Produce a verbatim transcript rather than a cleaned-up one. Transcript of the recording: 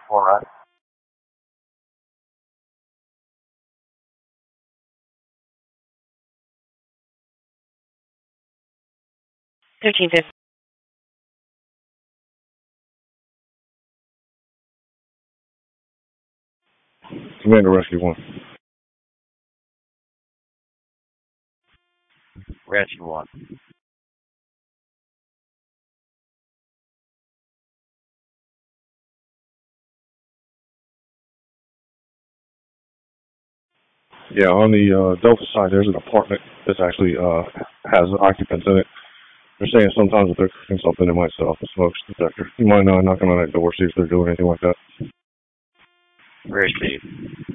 four, right? thirteen fifty. Commander Rescue one. Rescue one. Yeah, on the uh, Delta side, there's an apartment that actually uh, has occupants in it. They're saying sometimes if they're cooking something, it might set off a smoke detector. You might uh, knock on that door, see if they're doing anything like that. Rescue.